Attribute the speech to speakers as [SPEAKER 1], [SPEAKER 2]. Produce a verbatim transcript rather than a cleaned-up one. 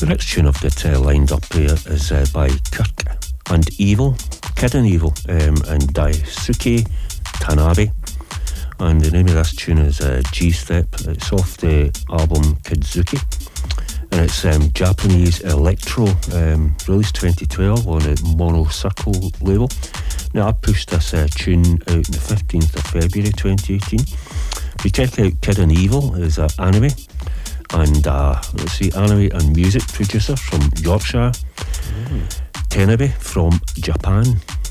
[SPEAKER 1] The next tune I've got uh, lined up here is uh, by Kirk and Evil, Kid and Evil, um, and Daisuke Tanabe. And the name of this tune is uh, G-Step. It's off the album Kidzuki. And it's um, Japanese electro, um, released twenty twelve on a Mono Circle label. Now, I pushed this uh, tune out on the fifteenth of February twenty eighteen. If you check out Kid and Evil, is an anime. And uh, let's see, anime and music producer from Yorkshire. Mm. Tenabe from Japan.